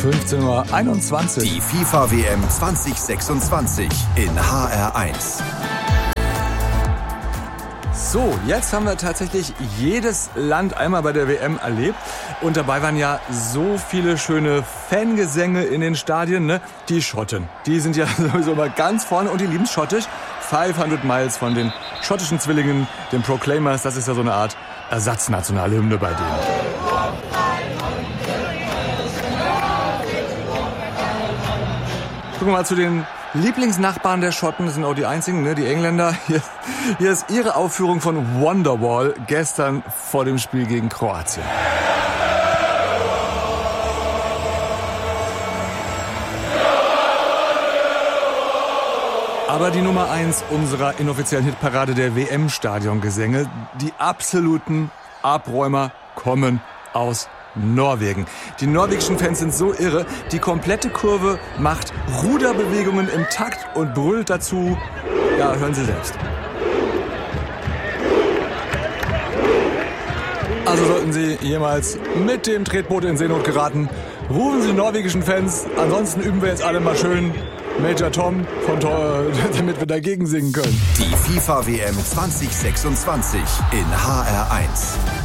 15:21 Uhr. Die FIFA-WM 2026 in HR1. So, jetzt haben wir tatsächlich jedes Land einmal bei der WM erlebt. Und dabei waren ja so viele schöne Fangesänge in den Stadien, ne? Die Schotten, die sind ja sowieso mal ganz vorne und die lieben schottisch. 500 Miles von den schottischen Zwillingen, den Proclaimers, das ist ja so eine Art ersatznationale Hymne bei denen. Gucken wir mal zu den Lieblingsnachbarn der Schotten, das sind auch die einzigen, ne, die Engländer. Hier ist ihre Aufführung von Wonderwall gestern vor dem Spiel gegen Kroatien. Aber die Nummer 1 unserer inoffiziellen Hitparade der WM-Stadiongesänge, die absoluten Abräumer, kommen aus Norwegen. Die norwegischen Fans sind so irre, die komplette Kurve macht Ruderbewegungen im Takt und brüllt dazu. Ja, hören Sie selbst. Also sollten Sie jemals mit dem Tretboot in Seenot geraten, rufen Sie die norwegischen Fans. Ansonsten üben wir jetzt alle mal schön Major Tom, damit wir dagegen singen können. Die FIFA-WM 2026 in HR1.